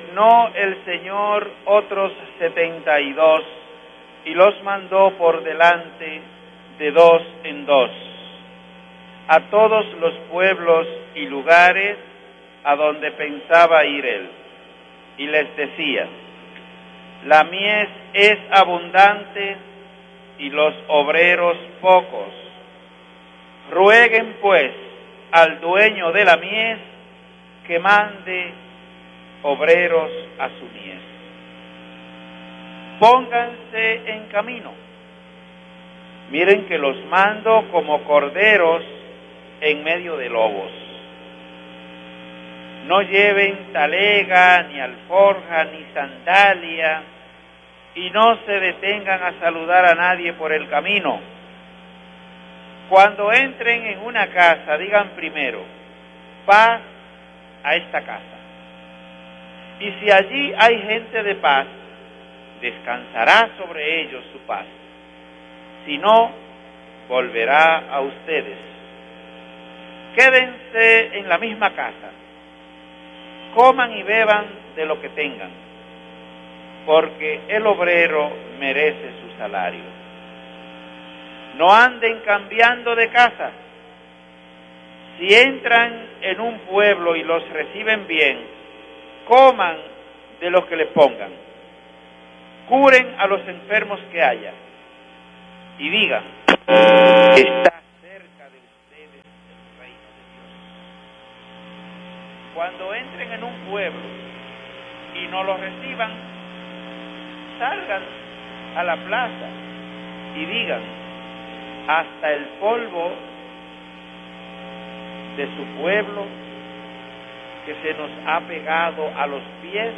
designó el Señor otros 72 y los mandó por delante de 2 en 2 a todos los pueblos y lugares a donde pensaba ir él. Y les decía: la mies es abundante y los obreros pocos. Rueguen pues al dueño de la mies que mande obreros a su mies. Pónganse en camino. Miren que los mando como corderos en medio de lobos. No lleven talega, ni alforja, ni sandalia, y no se detengan a saludar a nadie por el camino. Cuando entren en una casa, digan primero: paz a esta casa. Y si allí hay gente de paz, descansará sobre ellos su paz. Si no, volverá a ustedes. Quédense en la misma casa, coman y beban de lo que tengan, porque el obrero merece su salario. No anden cambiando de casa. Si entran en un pueblo y los reciben bien, coman de lo que les pongan. Curen a los enfermos que haya y digan: está cerca de ustedes el reino de Dios. Cuando entren en un pueblo y no los reciban, salgan a la plaza y digan: hasta el polvo de su pueblo que se nos ha pegado a los pies,